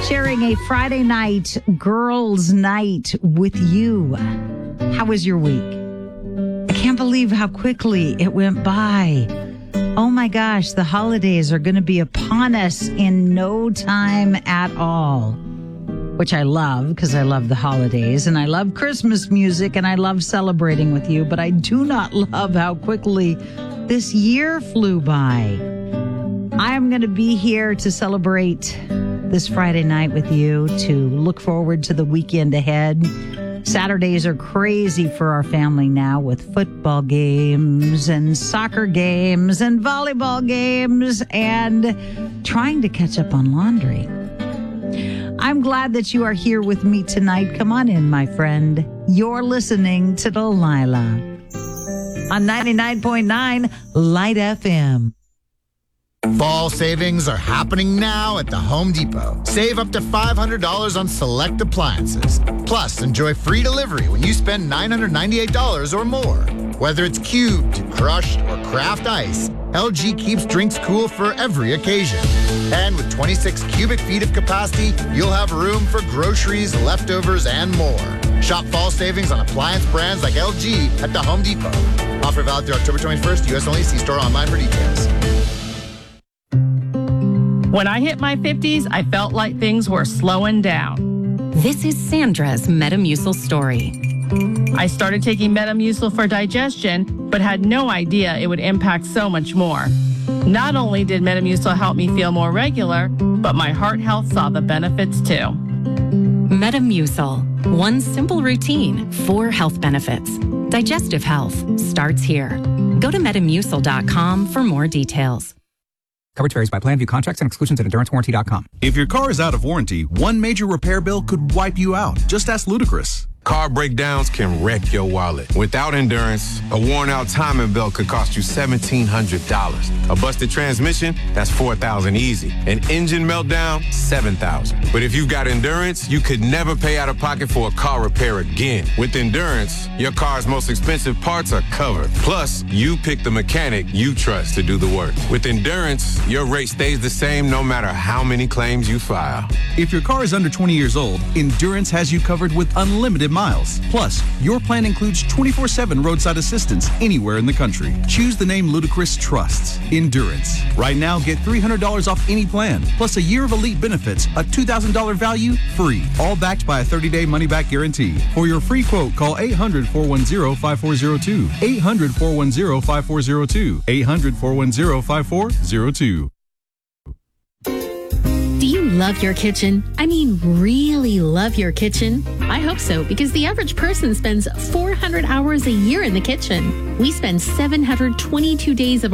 sharing a Friday night girls' night with you. How was your week? I can't believe how quickly it went by. Oh my gosh, the holidays are going to be upon us in no time at all, which I love because I love the holidays and I love Christmas music and I love celebrating with you, but I do not love how quickly this year flew by. I'm going to be here to celebrate this Friday night with you, to look forward to the weekend ahead. Saturdays are crazy for our family now with football games and soccer games and volleyball games and trying to catch up on laundry. I'm glad that you are here with me tonight. Come on in, my friend. You're listening to Delilah on 99.9 Light FM. Fall savings are happening now at the Home Depot. Save up to $500 on select appliances. Plus, enjoy free delivery when you spend $998 or more. Whether it's cubed, crushed, or craft ice, LG keeps drinks cool for every occasion. And with 26 cubic feet of capacity, you'll have room for groceries, leftovers, and more. Shop fall savings on appliance brands like LG at the Home Depot. Offer valid through October 21st, U.S. only. See store online for details. When I hit my 50s, I felt like things were slowing down. This is Sandra's Metamucil story. I started taking Metamucil for digestion, but had no idea it would impact so much more. Not only did Metamucil help me feel more regular, but my heart health saw the benefits too. Metamucil. One simple routine, 4 health benefits. Digestive health starts here. Go to Metamucil.com for more details. Coverage varies by plan. View contracts and exclusions at EnduranceWarranty.com. If your car is out of warranty, one major repair bill could wipe you out. Just ask Ludacris. Car breakdowns can wreck your wallet. Without Endurance, a worn-out timing belt could cost you $1,700. A busted transmission, that's $4,000 easy. An engine meltdown, $7,000. But if you've got Endurance, you could never pay out of pocket for a car repair again. With Endurance, your car's most expensive parts are covered. Plus, you pick the mechanic you trust to do the work. With Endurance, your rate stays the same no matter how many claims you file. If your car is under 20 years old, Endurance has you covered with unlimited miles. Plus, your plan includes 24/7 roadside assistance anywhere in the country. Choose the name Ludacris trusts, Endurance. Right now, get $300 off any plan, plus a year of elite benefits, a $2,000 value, free. All backed by a 30-day money-back guarantee. For your free quote, call 800-410-5402. 800-410-5402. 800-410-5402. Do you love your kitchen? I mean, really love your kitchen? I hope so, because the average person spends 400 hours a year in the kitchen. We spend 722 days of